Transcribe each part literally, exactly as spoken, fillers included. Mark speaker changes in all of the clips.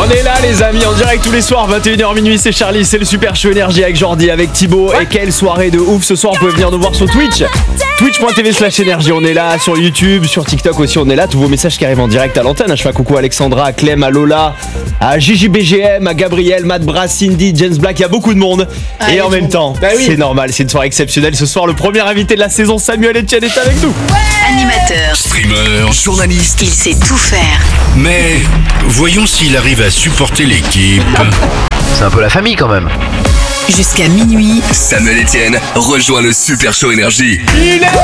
Speaker 1: On est là les amis, en direct tous les soirs, vingt et une heures minuit, c'est Charlie, c'est le Super Show Énergie avec Jordi, avec Thibaut. Ouais. Et quelle soirée de ouf ce soir, vous pouvez venir nous voir sur Twitch. Twitch.tv slash énergie, on est là, sur YouTube, sur TikTok aussi, on est là. Tous vos messages qui arrivent en direct à l'antenne. Je fais un coucou à Alexandra, à Clem, à Lola, à Gigi B G M, à Gabriel, Matt Brass, Cindy, James Black, il y a beaucoup de monde. Ah, et en même temps, bah oui. c'est normal, c'est une soirée exceptionnelle. Ce soir, le premier invité de la saison, Samuel Etienne, est avec nous.
Speaker 2: Ouais. Animateur,
Speaker 3: streamer, journaliste,
Speaker 2: il sait tout faire.
Speaker 3: Mais voyons s'il arrive à supporter l'équipe.
Speaker 4: C'est un peu la famille quand même.
Speaker 2: Jusqu'à minuit,
Speaker 3: Samuel Etienne rejoint le Super Show Énergie.
Speaker 1: Il est là.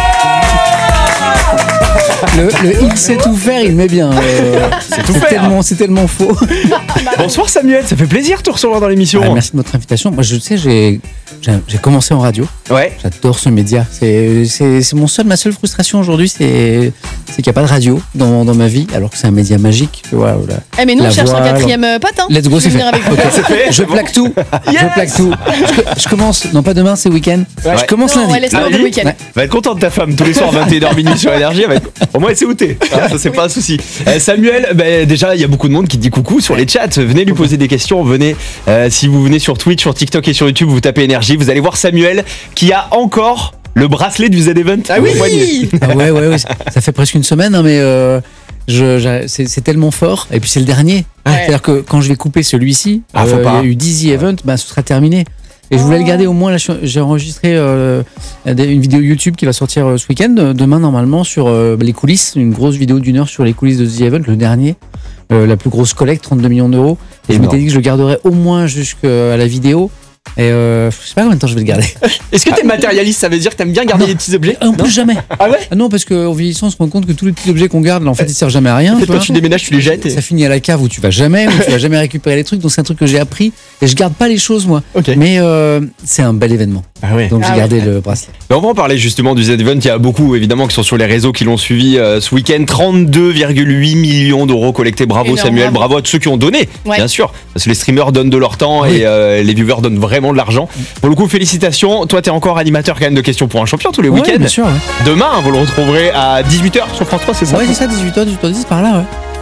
Speaker 5: Le, le il sait tout faire, il met bien. Euh,
Speaker 1: c'est tout
Speaker 5: c'est
Speaker 1: faire.
Speaker 5: Tellement, c'est tellement faux.
Speaker 1: Bonsoir Samuel, ça fait plaisir de te recevoir dans l'émission.
Speaker 5: Ah, merci de votre invitation. Moi, je sais, j'ai, j'ai, j'ai commencé en radio.
Speaker 1: Ouais.
Speaker 5: J'adore ce média. C'est, c'est, c'est mon seul, ma seule frustration aujourd'hui, c'est, c'est qu'il n'y a pas de radio dans, dans ma vie, alors que c'est un média magique. Tu vois, la,
Speaker 6: eh mais nous, on cherche
Speaker 5: voix,
Speaker 6: un quatrième euh, pote. Hein.
Speaker 5: Let's go, c'est fait.
Speaker 6: Avec
Speaker 5: okay.
Speaker 6: c'est
Speaker 5: fait. Je plaque tout. Yes. Je plaque tout. Je, je commence, non pas demain, c'est week-end. Ouais. Je commence
Speaker 6: non,
Speaker 5: lundi.
Speaker 6: Ouais, laisse-moi le week-end.
Speaker 1: Ouais. Va être contente de ta femme tous les soirs, vingt et une heures minuit sur Énergie. Être... Au moins, elle sait où t'es. Hein, ça, c'est oui. pas un souci. Euh, Samuel, bah, déjà, il y a beaucoup de monde qui te dit coucou sur les chats. Venez lui poser des questions. Venez, euh, si vous venez sur Twitch, sur TikTok et sur YouTube, vous tapez Énergie. Vous allez voir Samuel qui a encore le bracelet du Z-Event.
Speaker 6: Ah oui.
Speaker 5: Ah ouais, ouais, ouais. Ça fait presque une semaine, hein, mais. Euh... Je, je, c'est, c'est tellement fort, et puis c'est le dernier. Ouais. C'est-à-dire que quand je vais couper celui-ci,
Speaker 1: ah,
Speaker 5: euh,
Speaker 1: il
Speaker 5: y a eu Dizzy Event, bah, ce sera terminé. Et je voulais le garder au moins. Là, j'ai enregistré euh, une vidéo YouTube qui va sortir euh, ce week-end, demain normalement, sur euh, les coulisses, une grosse vidéo d'une heure sur les coulisses de Dizzy Event, le dernier, euh, la plus grosse collecte, trente-deux millions d'euros. Et, et je m'étais dit que je le garderais au moins jusqu'à la vidéo. Et euh, je sais pas combien de temps je vais le garder.
Speaker 1: Est-ce que t'es matérialiste? Ça veut dire que t'aimes bien garder non. les petits objets?
Speaker 5: En plus, non. jamais.
Speaker 1: Ah ouais?
Speaker 5: Ah non, parce qu'en vieillissant, on se rend compte que tous les petits objets qu'on garde, en fait, ils servent jamais à rien.
Speaker 1: En fait, quand tu déménages, tu les jettes. Et...
Speaker 5: Ça finit à la cave où tu vas jamais, où tu vas jamais récupérer les trucs. Donc c'est un truc que j'ai appris et je garde pas les choses moi. Okay. Mais euh, c'est un bel événement.
Speaker 1: Ah ouais.
Speaker 5: Donc
Speaker 6: ah
Speaker 5: j'ai
Speaker 6: ouais.
Speaker 5: gardé le bracelet.
Speaker 1: Mais on va en parler justement du Z-Event. Il y a beaucoup évidemment qui sont sur les réseaux qui l'ont suivi euh, ce week-end. trente-deux virgule huit millions d'euros collectés. Bravo énorme, Samuel, bravo. bravo à tous ceux qui ont donné, ouais. bien sûr. Parce que les streamers donnent de leur temps oui. et euh, les viewers donnent vraiment de l'argent. Pour le coup, félicitations. Toi, t'es encore animateur quand même de questions pour un champion tous les
Speaker 5: ouais,
Speaker 1: week-ends.
Speaker 5: Bien sûr. Ouais.
Speaker 1: Demain, vous le retrouverez à dix-huit heures sur France trois, c'est ça?
Speaker 5: Ouais, c'est ça, dix-huit heures, dix-huit heures dix par là,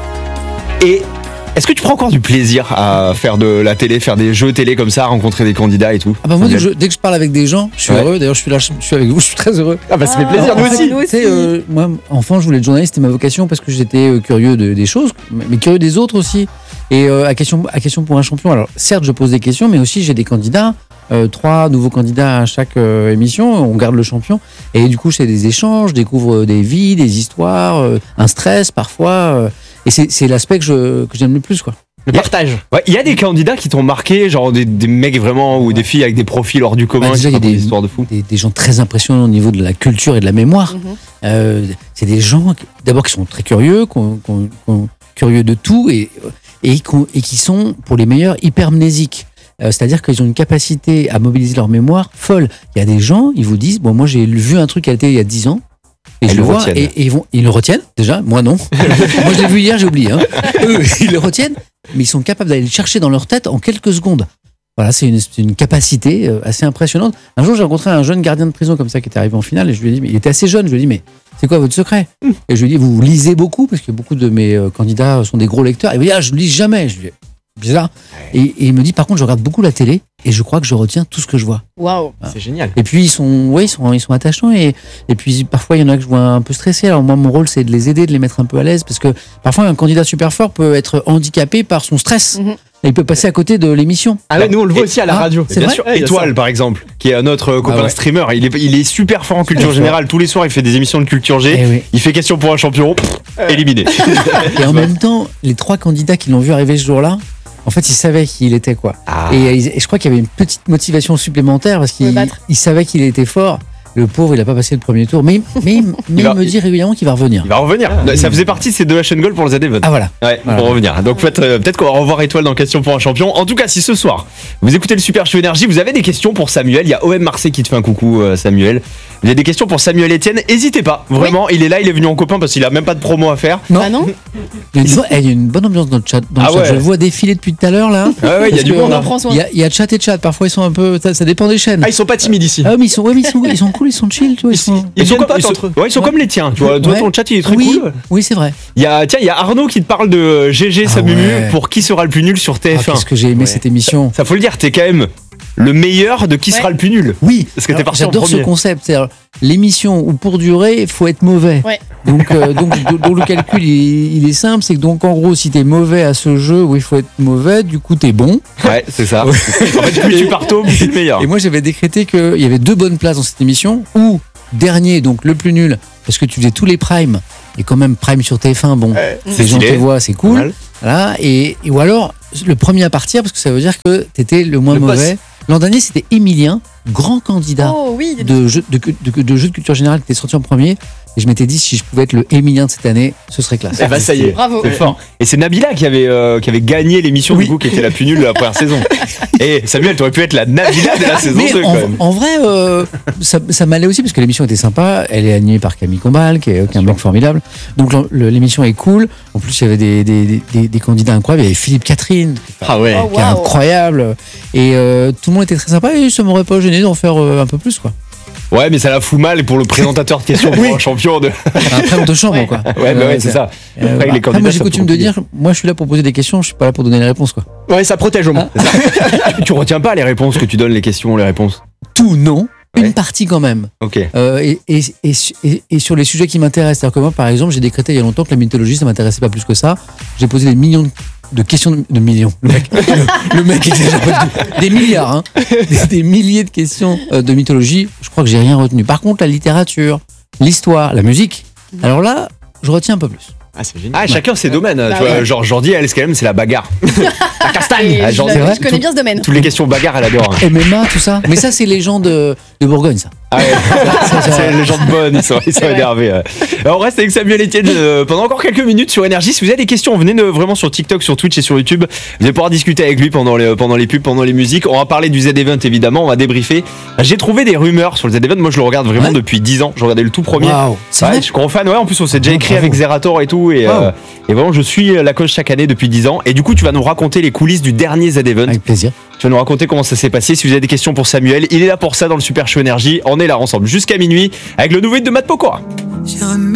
Speaker 5: ouais.
Speaker 1: Et est-ce que tu prends encore du plaisir à faire de la télé, faire des jeux télé comme ça, rencontrer des candidats et tout?
Speaker 5: Ah bah moi, dès que, je, dès que je parle avec des gens, je suis ouais. heureux. D'ailleurs, je suis là, je suis avec vous, je suis très heureux.
Speaker 1: Ah bah ça ah, fait plaisir, nous aussi.
Speaker 5: Tu sais, euh, moi, enfant, je voulais être journaliste, c'était ma vocation parce que j'étais euh, curieux de, des choses, mais curieux des autres aussi. Et euh, à question, à question pour un champion. Alors, certes, je pose des questions, mais aussi j'ai des candidats. Euh, trois nouveaux candidats à chaque euh, émission, on garde le champion et du coup c'est des échanges, je découvre des vies, des histoires, euh, un stress parfois euh, et c'est, c'est l'aspect que, je, que j'aime le plus quoi.
Speaker 1: Le partage. Ouais, il y a des candidats qui t'ont marqué, genre des, des mecs vraiment ou des filles avec des profils hors du commun.
Speaker 5: Bah, déjà, il y a des
Speaker 1: histoires de fou.
Speaker 5: Des, des gens très impressionnants au niveau de la culture et de la mémoire. Mm-hmm. Euh, c'est des gens qui, d'abord qui sont très curieux, qu'on, qu'on, qu'on, curieux de tout et, et, et qui sont pour les meilleurs hypermnésiques. Euh, c'est-à-dire qu'ils ont une capacité à mobiliser leur mémoire folle. Il y a des gens, ils vous disent, bon, moi j'ai vu un truc qui a été il y a dix ans, et Elles je le vois, et, et ils, vont, ils le retiennent, déjà, moi non. Moi je l'ai vu hier, j'ai oublié. Hein. Eux, ils le retiennent, mais ils sont capables d'aller le chercher dans leur tête en quelques secondes. Voilà, c'est une, c'est une capacité euh, assez impressionnante. Un jour, j'ai rencontré un jeune gardien de prison comme ça qui était arrivé en finale, et je lui ai dit, mais il était assez jeune, je lui ai dit, mais c'est quoi votre secret? Et je lui ai dit, vous lisez beaucoup, parce que beaucoup de mes euh, candidats sont des gros lecteurs, et il m'a dit, ah, je lis jamais. Je lui ai dit, bizarre. Et, et il me dit, par contre, je regarde beaucoup la télé et je crois que je retiens tout ce que je vois.
Speaker 6: Waouh,
Speaker 1: voilà. C'est génial.
Speaker 5: Et puis, ils sont, ouais, ils sont, ils sont attachants et, et puis, parfois, il y en a que je vois un peu stressés. Alors, moi, mon rôle, c'est de les aider, de les mettre un peu à l'aise parce que parfois, un candidat super fort peut être handicapé par son stress. Mm-hmm. Et il peut passer à côté de l'émission.
Speaker 1: Ah ouais, nous on le voit et, aussi à la ah, radio.
Speaker 5: C'est
Speaker 1: bien
Speaker 5: vrai
Speaker 1: sûr. Étoile par exemple, qui est notre copain ah ouais. streamer. Il est, il est super fort en culture générale. Tous les soirs, il fait des émissions de culture G. Oui. Il fait question pour un champion, pff, euh. éliminé.
Speaker 5: Et en même temps, les trois candidats qui l'ont vu arriver ce jour-là, en fait, ils savaient qui il était quoi. Ah. Et, et je crois qu'il y avait une petite motivation supplémentaire parce qu'il il savait qu'il était fort. Le pauvre, il n'a pas passé le premier tour, mais, mais, mais il, va, il me dit régulièrement qu'il va revenir.
Speaker 1: Il va revenir. Ah, ça faisait partie de ces deux H and Gold pour le Z-Event.
Speaker 5: Ah voilà.
Speaker 1: Ouais,
Speaker 5: voilà.
Speaker 1: Pour revenir. Donc peut-être, euh, peut-être qu'on va revoir Étoile dans Question pour un champion. En tout cas, si ce soir, vous écoutez le Super Show Énergie, vous avez des questions pour Samuel. Il y a O M Marseille qui te fait un coucou, euh, Samuel. Vous avez des questions pour Samuel Etienne, n'hésitez pas. Vraiment, oui. Il est là, il est venu en copain parce qu'il a même pas de promo à faire.
Speaker 5: Non.
Speaker 6: Ah non.
Speaker 5: Il y a une, il y a une bonne ambiance dans le chat. Dans le ah chat. Ouais. Je le vois défiler depuis tout à l'heure là.
Speaker 1: Ah ouais, il y a du monde.
Speaker 5: Il y a, il y a chat et chat. Parfois ils sont un peu. Ça, ça dépend des chaînes.
Speaker 1: Ah, ils sont pas timides ici.
Speaker 5: Ah mais ils sont, ouais, mais ils sont, ils sont cool. ils sont chill, tu vois. Ils sont,
Speaker 1: Ils sont,
Speaker 6: viennent
Speaker 1: comme,
Speaker 6: pas
Speaker 1: ils sont-
Speaker 6: entre eux.
Speaker 1: ouais, ils sont
Speaker 5: Ouais.
Speaker 1: comme les tiens, tu vois. Toi,
Speaker 5: Ouais.
Speaker 1: ton chat, il est très
Speaker 5: oui,
Speaker 1: cool.
Speaker 5: oui, c'est vrai.
Speaker 1: Il y a, tiens, il y a Arnaud qui te parle de G G
Speaker 5: Ah
Speaker 1: Samumu
Speaker 5: ouais.
Speaker 1: pour qui sera le plus nul sur T
Speaker 5: Ah,
Speaker 1: F un.
Speaker 5: qu'est-ce que j'ai aimé
Speaker 1: Ouais.
Speaker 5: cette émission.
Speaker 1: Ça faut le dire, t'es quand même le meilleur de qui
Speaker 7: Ouais.
Speaker 1: sera le plus nul.
Speaker 5: Oui,
Speaker 1: Parce que t'es
Speaker 5: alors,
Speaker 1: parti en
Speaker 5: j'adore ce
Speaker 1: premier.
Speaker 5: concept. C'est-à-dire, l'émission où pour durer, il faut être mauvais.
Speaker 7: Ouais.
Speaker 5: Donc, euh, donc, donc, donc le calcul, il, il est simple. C'est que donc en gros, si t'es mauvais à ce jeu où il faut être mauvais, du coup t'es bon.
Speaker 1: Ouais, c'est ça. En fait, plus tu pars tôt, plus t'es le meilleur.
Speaker 5: Et moi, j'avais décrété qu'il y avait deux bonnes places dans cette émission. Ou dernier, donc le plus nul, parce que tu faisais tous les primes. Et quand même, prime sur T F un, bon,
Speaker 1: c'est
Speaker 5: les gens te
Speaker 1: stylé.
Speaker 5: voient, c'est
Speaker 1: Pas
Speaker 5: cool.
Speaker 1: mal.
Speaker 5: Voilà, et, et ou alors le premier à partir, parce que ça veut dire que t'étais le moins
Speaker 6: Le boss.
Speaker 5: mauvais. L'an dernier, c'était Emilien, grand candidat
Speaker 7: Oh oui.
Speaker 5: de jeux de, de, de jeux de culture générale qui était sorti en premier. Et je m'étais dit, si je pouvais être le Emilien de cette année, ce serait classe.
Speaker 6: Eh bah, ça y est.
Speaker 7: Bravo.
Speaker 1: C'est fort. Et c'est Nabila qui avait, euh, qui avait gagné l'émission, du coup, qui était la plus nulle de la première saison. Et Samuel, t'aurais pu être la Nabila de la saison
Speaker 5: Mais
Speaker 1: deux,
Speaker 5: en,
Speaker 1: quand même.
Speaker 5: en vrai, euh, ça, ça m'allait aussi parce que l'émission était sympa. Elle est animée par Camille Combal, qui est, qui est un mec formidable. Donc le- le- l'émission est cool. En plus, il y avait des, des, des, des candidats incroyables. Il y avait Philippe Catherine,
Speaker 6: Ah ouais.
Speaker 7: Oh,
Speaker 5: qui est
Speaker 7: waouh.
Speaker 5: incroyable. Et euh, tout le monde était très sympa. Et ça m'aurait pas gêné d'en faire euh, un peu plus, quoi.
Speaker 1: Ouais, mais ça la fout mal pour le présentateur de questions pour un champion de.
Speaker 5: Après, on te chambre,
Speaker 7: Ouais.
Speaker 5: quoi.
Speaker 1: Ouais, bah
Speaker 5: Euh,
Speaker 1: ouais, c'est ça.
Speaker 5: Euh,
Speaker 1: Après, les
Speaker 5: après,
Speaker 1: candidats,
Speaker 5: moi, j'ai
Speaker 1: ça
Speaker 5: coutume
Speaker 1: peut
Speaker 5: de dire, moi, je suis là pour poser des questions. Je suis pas là pour donner les réponses, quoi.
Speaker 6: Ouais, ça protège au moins.
Speaker 1: Tu retiens pas les réponses que tu donnes, les questions, les réponses.
Speaker 5: Tout, non.
Speaker 1: Ouais.
Speaker 5: Une partie quand même.
Speaker 1: Ok.
Speaker 5: Euh, et, et, et, et- et sur les sujets qui m'intéressent. C'est-à-dire que moi, par exemple, j'ai décrété il y a longtemps que la mythologie, ça m'intéressait pas plus que ça. J'ai posé des millions de, de questions de, de millions. Le mec, le, le mec exagère pas du tout. Des milliards, hein. Des, des milliers de questions euh, de mythologie. Je crois que j'ai rien retenu. Par contre, la littérature, l'histoire, la musique. Alors là, je retiens un peu plus.
Speaker 6: Ah, c'est génial.
Speaker 1: Ah, chacun ses domaines.
Speaker 7: Bah
Speaker 1: tu vois,
Speaker 7: ouais.
Speaker 1: genre Jordi, elle, quand même, c'est la bagarre.
Speaker 7: La castagne.
Speaker 1: Ah,
Speaker 7: je,
Speaker 1: genre,
Speaker 7: la-
Speaker 5: c'est vrai.
Speaker 7: je connais bien ce domaine.
Speaker 1: Toutes les questions bagarre, elle adore.
Speaker 5: M M A, tout ça. Mais ça, c'est les gens de, de Bourgogne, ça.
Speaker 1: Ah ouais,
Speaker 5: Ça, ça-
Speaker 1: c'est les gens de bonne, ils sont, ils sont
Speaker 7: vrai.
Speaker 1: énervés. ouais. Alors, on reste avec Samuel Etienne euh, pendant encore quelques minutes sur Énergie. Si vous avez des questions, venez de- vraiment sur TikTok, sur Twitch et sur YouTube. Vous allez pouvoir discuter avec lui pendant les, pendant les pubs, pendant les musiques. On va parler du Z-Event évidemment, on va débriefer. J'ai trouvé des rumeurs sur le Z-Event. Moi, je le regarde vraiment
Speaker 5: Ouais.
Speaker 1: depuis dix ans. Je regardais le tout premier.
Speaker 5: Waouh. C'est
Speaker 1: Ouais,
Speaker 5: vrai
Speaker 1: je suis grand fan. Ouais, en plus, on s'est déjà
Speaker 5: Ah,
Speaker 1: écrit
Speaker 5: bravo.
Speaker 1: avec Zerator et tout. Et,
Speaker 5: Wow.
Speaker 1: euh, et vraiment, je suis la cause chaque année depuis dix ans. Et du coup, tu vas nous raconter les coulisses du dernier Z-Event.
Speaker 5: Avec plaisir.
Speaker 1: Tu vas nous raconter comment ça s'est passé. Si vous avez des questions pour Samuel, il est là pour ça dans le Super Show Énergie. On est là ensemble jusqu'à minuit avec le nouveau hit de Matt Pokora.
Speaker 8: J'ai remis